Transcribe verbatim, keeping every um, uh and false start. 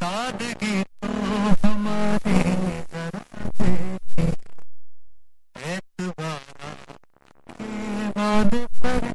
सादगी तो हमारी जरा देखी, एतबार के वादे पर